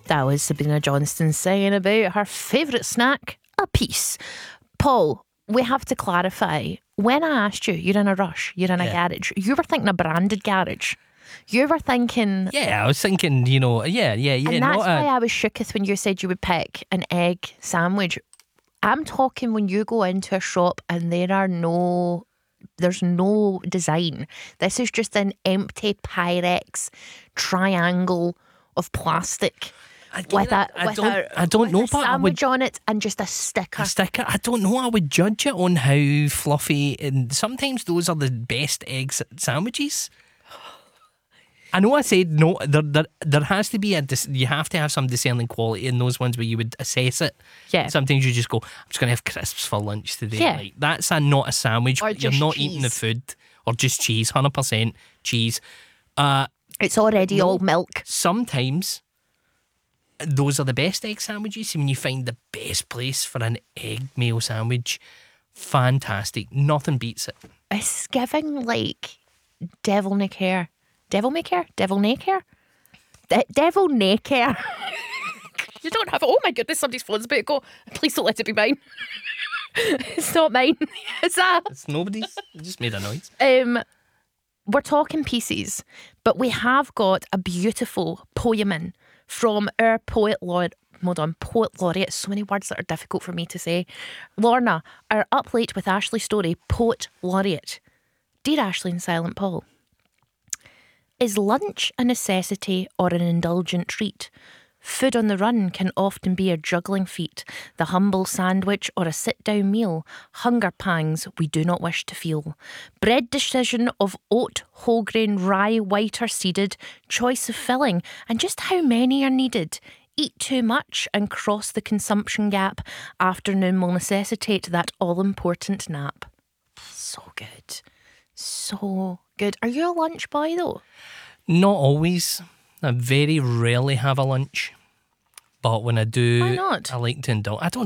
That was Sabrina Johnston saying about her favourite snack, a piece. Paul, we have to clarify. When I asked you, you're in a rush, you're in a garage, you were thinking a branded garage. You were thinking... Yeah, I was thinking, And that's why I was shooketh when you said you would pick an egg sandwich. I'm talking when you go into a shop and there's no design. This is just an empty Pyrex triangle of plastic with a sandwich on it and just a sticker. I don't know. I would judge it on how fluffy, and sometimes those are the best egg sandwiches. I know I said no. There has to be you have to have some discerning quality in those ones where you would assess it. Yeah. Sometimes you just go, I'm just going to have crisps for lunch today. Yeah. Like, that's not a sandwich. Or You're just not cheese. eating the food, or just cheese. 100% cheese. It's already all milk. Sometimes those are the best egg sandwiches. When you find the best place for an egg mayo sandwich, fantastic. Nothing beats it. It's giving like devil may care. Devil may care? Devil may care? Devil may care. You don't have it. Oh my goodness, somebody's phone's about to go. Please don't let it be mine. It's not mine. It's that. It's nobody's. It just made a noise. We're talking pieces, but we have got a beautiful poem in from our poet laureate. So many words that are difficult for me to say. Lorna, our Up Late with Ashley story, poet laureate. Dear Ashley and Silent Paul, is lunch a necessity or an indulgent treat? Food on the run can often be a juggling feat, the humble sandwich or a sit-down meal, hunger pangs we do not wish to feel. Bread decision of oat, whole grain, rye, white or seeded, choice of filling, and just how many are needed. Eat too much and cross the consumption gap. Afternoon will necessitate that all-important nap. So good. So good. Are you a lunch boy though? Not always. I very rarely have a lunch. But when I do, why not? I like to indulge. I don't